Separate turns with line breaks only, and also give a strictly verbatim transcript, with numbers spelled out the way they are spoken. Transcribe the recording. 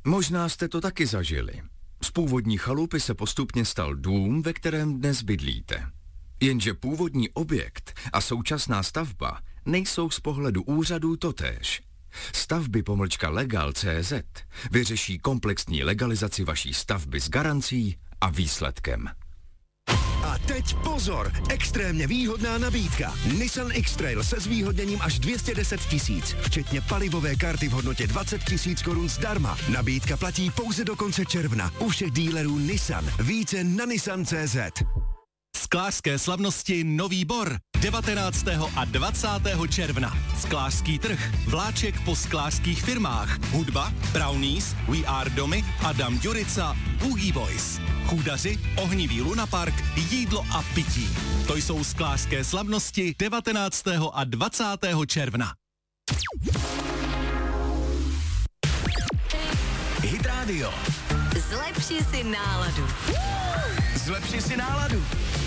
Možná jste to taky zažili. Z původní chalupy se postupně stal dům, ve kterém dnes bydlíte. Jenže původní objekt a současná stavba nejsou z pohledu úřadů totéž. Stavby pomlčka legal tečka cé zet vyřeší komplexní legalizaci vaší stavby s garancí a výsledkem.
A teď pozor, extrémně výhodná nabídka. Nissan X-Trail se zvýhodněním až dvě stě deset tisíc, včetně palivové karty v hodnotě dvacet tisíc korun zdarma. Nabídka platí pouze do konce června u všech dílerů Nissan. Více na nissan tečka cé zet.
Sklářské slavnosti Nový Bor devatenáctého a dvacátého června. Sklářský trh, vláček po sklářských firmách, hudba, Brownies, We Are Domy, Adam Ďurica, Boogie Boys. Chůdaři, ohnivý lunapark, jídlo a pití. To jsou sklářské slavnosti devatenáctého a dvacátého června.
Hit Radio.
Zlepši si náladu.
Zlepši si náladu.